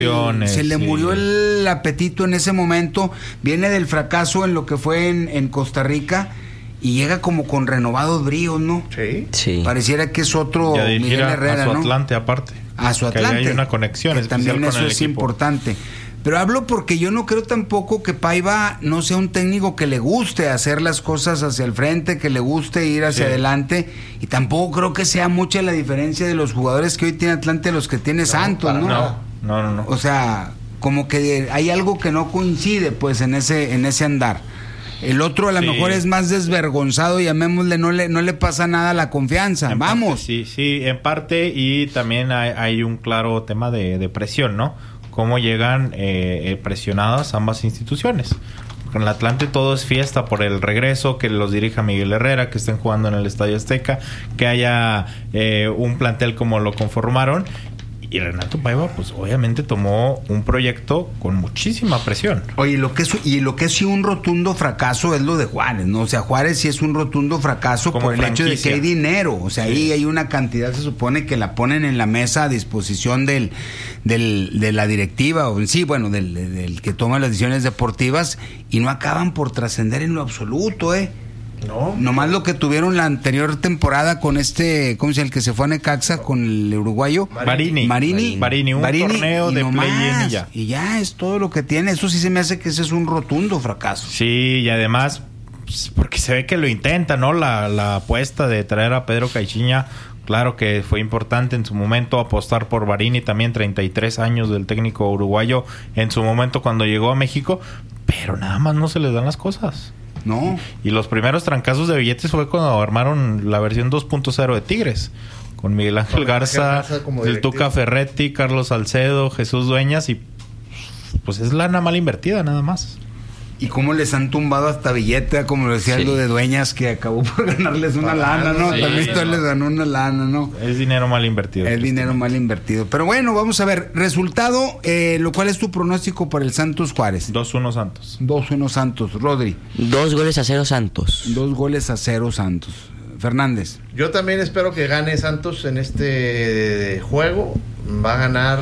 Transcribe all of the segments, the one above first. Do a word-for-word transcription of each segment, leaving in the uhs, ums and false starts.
Se le murió sí. el apetito en ese momento, viene del fracaso en lo que fue en, en Costa Rica y llega como con renovados bríos, ¿no? Sí. sí. Pareciera que es otro Miguel Herrera, a su ¿no? Atlante aparte. A su Atlante. Que hay una conexión que especial también con eso el es equipo. importante. Pero hablo porque yo no creo tampoco que Paiva no sea un técnico que le guste hacer las cosas hacia el frente, que le guste ir hacia sí. adelante, y tampoco creo que sea mucha la diferencia de los jugadores que hoy tiene Atlante a los que tiene no, Santos, ¿no? No, no, no, no. O sea, como que hay algo que no coincide pues en ese en ese andar. El otro a lo sí. mejor es más desvergonzado, llamémosle, no le no le pasa nada a la confianza. En Vamos. Parte, sí, sí, en parte, y también hay, hay un claro tema de, de presión, ¿no? Cómo llegan eh, presionadas ambas instituciones. Porque en el Atlante todo es fiesta por el regreso, que los dirija Miguel Herrera, que estén jugando en el Estadio Azteca, que haya eh, un plantel como lo conformaron. Y Renato Paiva, pues obviamente tomó un proyecto con muchísima presión. Oye, lo que es, y lo que es sí un rotundo fracaso es lo de Juárez, ¿no? O sea, Juárez sí es un rotundo fracaso como por el franquicia. Hecho de que hay dinero. O sea, sí. ahí hay una cantidad, se supone que la ponen en la mesa a disposición del, del de la directiva, o sí, bueno, del, del que toma las decisiones deportivas, y no acaban por trascender en lo absoluto, ¿eh? No. Nomás lo que tuvieron la anterior temporada con este, ¿cómo se llama? El que se fue a Necaxa con el uruguayo. Marini. Marini. Marini, un Marini, torneo de play-in y ya. Y ya es todo lo que tiene. Eso sí se me hace que ese es un rotundo fracaso. Sí, y además, pues, porque se ve que lo intenta, ¿no? La, la apuesta de traer a Pedro Caixinha, claro que fue importante en su momento apostar por Marini, también treinta y tres años del técnico uruguayo en su momento cuando llegó a México, pero nada más no se les dan las cosas. No. Y los primeros trancazos de billetes fue cuando armaron la versión dos punto cero de Tigres, con Miguel Ángel Garza, el Tuca Ferretti, Carlos Salcedo, Jesús Dueñas, y pues es lana mal invertida nada más. Y cómo les han tumbado hasta billete, como lo decía sí. lo de Dueñas, que acabó por ganarles una ah, lana, ¿no? Sí, También no. les ganó una lana, ¿no? Es dinero mal invertido. Es dinero mal invertido. Pero bueno, vamos a ver. Resultado, eh, lo cual es tu pronóstico para el Santos Juárez. dos uno Santos. dos uno Santos. Rodri. Dos goles a cero Santos. Dos goles a cero Santos. Fernández. Yo también espero que gane Santos en este juego. Va a ganar...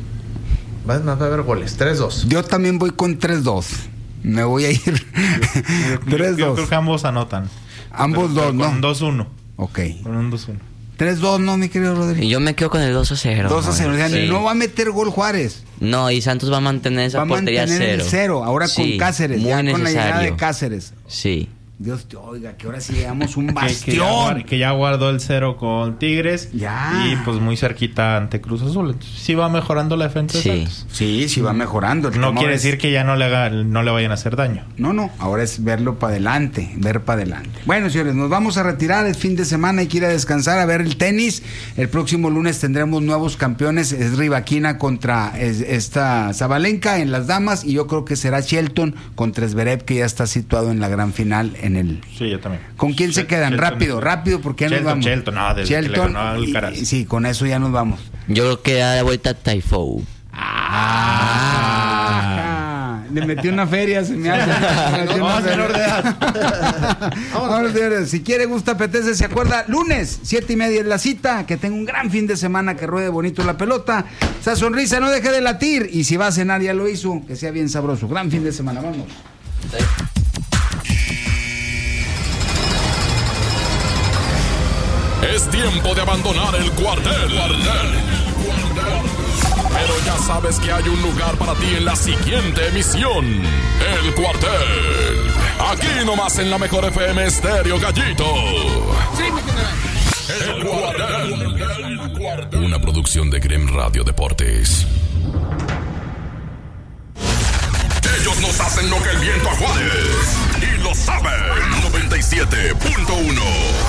Va a haber goles. tres dos. Yo también voy con tres dos. Me voy a ir tres dos. Yo creo que ambos anotan. Ambos pero, dos, pero ¿no? Con dos uno. Ok. Con un dos uno. tres dos, ¿no, mi querido Rodríguez? Yo me quedo con el dos a cero. dos a cero. No, o sea, sí. no va a meter gol Juárez. No, y Santos va a mantener esa va portería cero. Va a mantener cero. el cero. Ahora sí, con Cáceres. muy ya necesario. Con la llegada de Cáceres. Sí. Dios te oiga, que ahora sí llegamos un bastión. que, que, ya, que ya guardó el cero con Tigres. Ya. Y pues muy cerquita ante Cruz Azul. Entonces, sí va mejorando la defensa sí. de Santos. Sí, sí va mejorando. El no quiere es... decir que ya no le haga, no le vayan a hacer daño. No, no. Ahora es verlo para adelante, ver para adelante. Bueno, señores, nos vamos a retirar el fin de semana. Hay que ir a descansar, a ver el tenis. El próximo lunes tendremos nuevos campeones. Es Rivaquina contra es, esta Zabalenka en las damas. Y yo creo que será Shelton contra Zverev, que ya está situado en la gran final en el... Sí, yo también. ¿Con quién se quedan? Shelton, rápido, rápido, porque ya Shelton, nos vamos. Shelton, no, desde Shelton, que le ganó al Alcaraz. Y, sí, con eso ya nos vamos. Yo creo que da la vuelta a Taifou. Ah, ah, le metió una feria, se me hace. No, vamos, menor de edad. Vamos, señores. Si quiere, gusta, apetece, se acuerda. Lunes, siete y media es la cita. Que tenga un gran fin de semana, que ruede bonito la pelota. Esa sonrisa no deje de latir. Y si va a cenar, ya lo hizo. Que sea bien sabroso. Gran fin de semana, vamos. Sí. Es tiempo de abandonar el cuartel. cuartel. Pero ya sabes que hay un lugar para ti en la siguiente emisión. El cuartel. Aquí nomás en la mejor F M Estéreo Gallito. El cuartel. Una producción de Grem Radio Deportes. Ellos nos hacen lo que el viento a Juárez. Y lo saben. noventa y siete punto uno.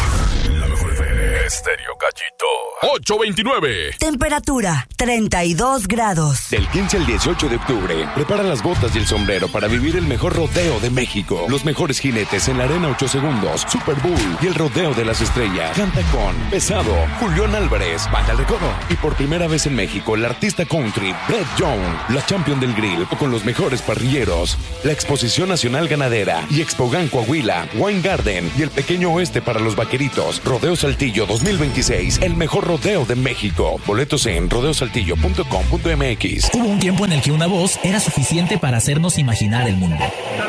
Estéreo Gallito. ocho veintinueve. Temperatura treinta y dos grados. Del quince al dieciocho de octubre, prepara las botas y el sombrero para vivir el mejor rodeo de México. Los mejores jinetes en la arena ocho segundos, Super Bowl y el rodeo de las estrellas. Canta con Pesado, Julián Álvarez, Banda El Recodo. Y por primera vez en México, el artista country Brett Young, la champion del grill con los mejores parrilleros. La Exposición Nacional Ganadera y Expogan Coahuila, Wine Garden y el Pequeño Oeste para los vaqueritos. Rodeo Saltillo dos mil veintiséis, el mejor rodeo Rodeo de México. Boletos en rodeo saltillo punto com punto m x. Hubo un tiempo en el que una voz era suficiente para hacernos imaginar el mundo.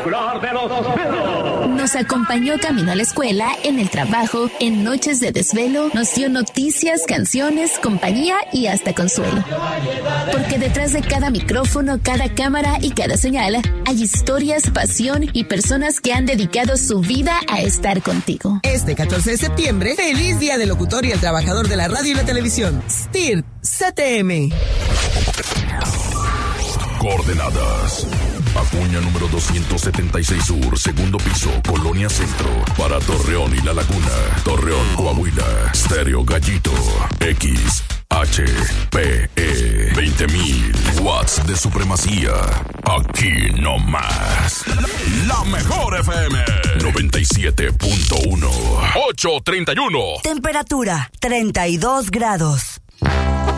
Nos acompañó camino a la escuela, en el trabajo, en noches de desvelo, nos dio noticias, canciones, compañía y hasta consuelo. Porque detrás de cada micrófono, cada cámara y cada señal hay historias, pasión y personas que han dedicado su vida a estar contigo. Este catorce de septiembre, feliz Día del Locutor y el Trabajador de la Radio y la Televisión. S T I R C T M. Coordenadas: Acuña número doscientos setenta y seis Sur, segundo piso, Colonia Centro. Para Torreón y La Laguna, Torreón, Coahuila. Stereo Gallito. X H P E veinte mil watts de supremacía. Aquí no más. La mejor F M noventa y siete punto uno. ocho treinta y uno. Temperatura treinta y dos grados.